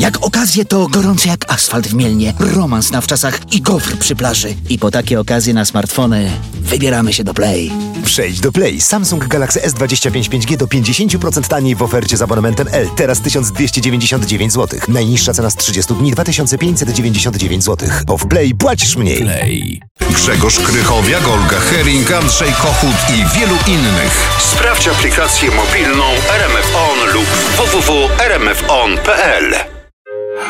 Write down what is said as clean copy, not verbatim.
Jak okazje to gorące jak asfalt w Mielnie, romans na wczasach i gofr przy plaży. I po takie okazje na smartfony wybieramy się do Play. Przejdź do Play. Samsung Galaxy S25 5G do 50% taniej w ofercie z abonamentem L. Teraz 1299 zł. Najniższa cena z 30 dni 2599 zł. Bo w Play płacisz mniej. Play. Grzegorz Krychowiak, Olga Hering, Andrzej Kochut i wielu innych. Sprawdź aplikację mobilną RMF On lub www.rmfon.pl.